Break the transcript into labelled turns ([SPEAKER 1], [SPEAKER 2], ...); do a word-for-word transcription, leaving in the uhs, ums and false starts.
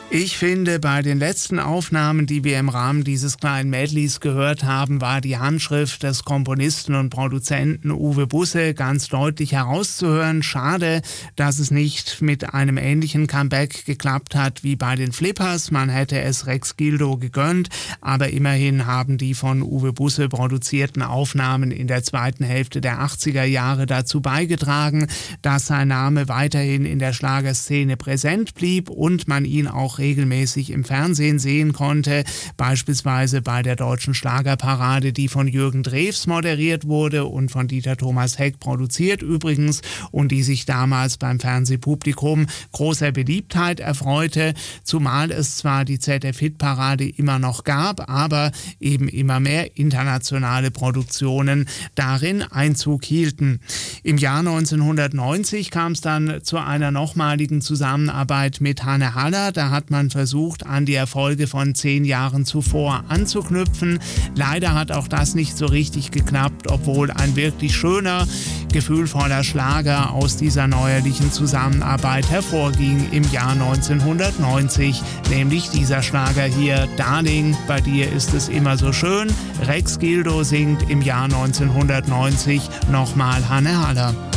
[SPEAKER 1] Ich finde, bei den letzten Aufnahmen, die wir im Rahmen dieses kleinen Medleys gehört haben, war die Handschrift des Komponisten und Produzenten Uwe Busse ganz deutlich herauszuhören. Schade, dass es nicht mit einem ähnlichen Comeback geklappt hat wie bei den Flippers. Man hätte es Rex Gildo gegönnt, aber immerhin haben die von Uwe Busse produzierten Aufnahmen in der zweiten Hälfte der achtziger Jahre dazu beigetragen, dass sein Name weiterhin in der Schlagerszene präsent blieb und man ihn auch regelmäßig im Fernsehen sehen konnte, beispielsweise bei der Deutschen Schlagerparade, die von Jürgen Drews moderiert wurde und von Dieter Thomas Heck produziert übrigens und die sich damals beim Fernsehpublikum großer Beliebtheit erfreute, zumal es zwar die Z D F-Hitparade immer noch gab, aber eben immer mehr internationale Produktionen darin Einzug hielten. Im Jahr neunzehnhundertneunzig kam es dann zu einer nochmaligen Zusammenarbeit mit Hanne Haller. Da hat man versucht, an die Erfolge von zehn Jahren zuvor anzuknüpfen. Leider hat auch das nicht so richtig geklappt, obwohl ein wirklich schöner, gefühlvoller Schlager aus dieser neuerlichen Zusammenarbeit hervorging im Jahr neunzehnhundertneunzig, nämlich dieser Schlager hier, Darling, bei dir ist es immer so schön. Rex Gildo singt im Jahr neunzehnhundertneunzig nochmal Hanne Haller.